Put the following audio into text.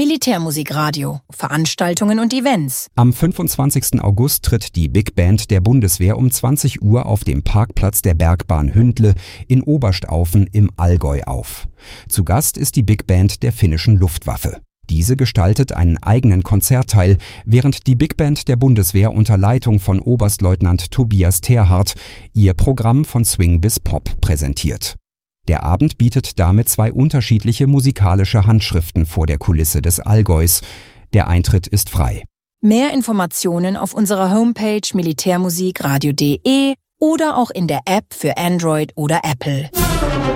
Militärmusikradio, Veranstaltungen und Events. Am 25. August tritt die Big Band der Bundeswehr um 20 Uhr auf dem Parkplatz der Bergbahn Hündle in Oberstaufen im Allgäu auf. Zu Gast ist die Big Band der finnischen Luftwaffe. Diese gestaltet einen eigenen Konzertteil, während die Big Band der Bundeswehr unter Leitung von Oberstleutnant Tobias Terhardt ihr Programm von Swing bis Pop präsentiert. Der Abend bietet damit zwei unterschiedliche musikalische Handschriften vor der Kulisse des Allgäus. Der Eintritt ist frei. Mehr Informationen auf unserer Homepage militärmusikradio.de oder auch in der App für Android oder Apple.